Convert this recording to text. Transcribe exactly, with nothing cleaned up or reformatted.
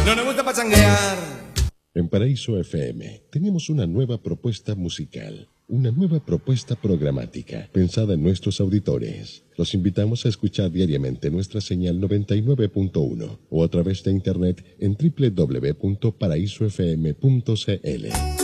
No nos gusta pachanguear. En Paraíso F M tenemos una nueva propuesta musical, una nueva propuesta programática pensada en nuestros auditores. Los invitamos a escuchar diariamente nuestra señal noventa y nueve punto uno o a través de internet en doble u doble u doble u punto paraíso f m punto c l.